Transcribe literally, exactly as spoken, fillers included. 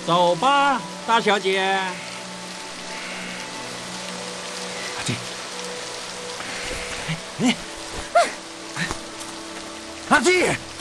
走吧，大小姐。 阿静，哎哎，阿静。